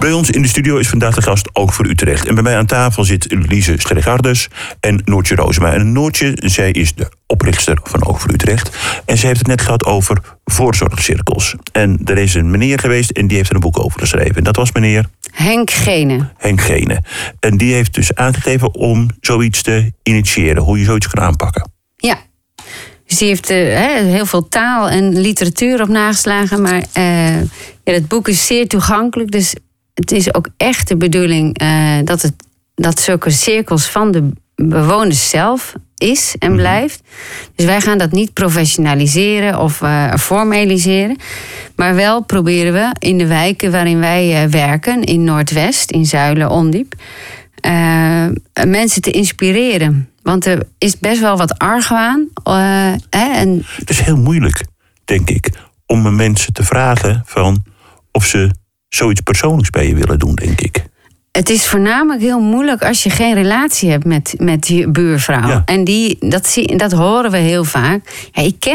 Bij ons in de studio is vandaag de gast Oog voor Utrecht. En bij mij aan tafel zit Lise Sterregardes en Noortje Roosema. En Noortje, zij is de oprichter van Oog voor Utrecht. En ze heeft het net gehad over voorzorgcirkels. En er is een meneer geweest en die heeft er een boek over geschreven. En dat was meneer... Henk Gene. Henk Gene. En die heeft dus aangegeven om zoiets te initiëren. Hoe je zoiets kan aanpakken. Ja. Dus die heeft heel veel taal en literatuur op nageslagen. Maar het boek is zeer toegankelijk. Dus het is ook echt de bedoeling dat zulke cirkels van de bewoners zelf is en blijft. Dus wij gaan dat niet professionaliseren of formaliseren. Maar wel proberen we in de wijken waarin wij werken, in Noordwest, in Zuilen, Ondiep, mensen te inspireren. Want er is best wel wat argwaan. Het is heel moeilijk, denk ik, om mensen te vragen van of ze zoiets persoonlijks bij je willen doen, denk ik. Het is voornamelijk heel moeilijk als je geen relatie hebt met je buurvrouw. Ja. En dat horen we heel vaak. Ja, ik ken